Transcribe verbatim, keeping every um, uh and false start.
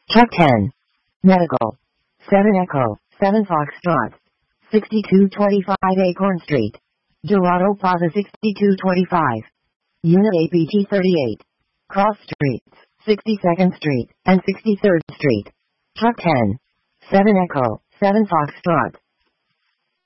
Truck ten. Medical. seven Echo, seven Foxtrot. sixty-two twenty-five Acorn Street. Dorado Plaza sixty-two twenty-five. Unit A P T thirty-eight. Cross Streets, sixty-second Street, and sixty-third Street. Truck ten. seven Echo, seven Foxtrot.